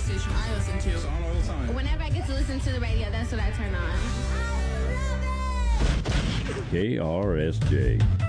station I listen to. It's on all the time. Whenever I get to listen to the radio, that's what I turn on. KRSJ.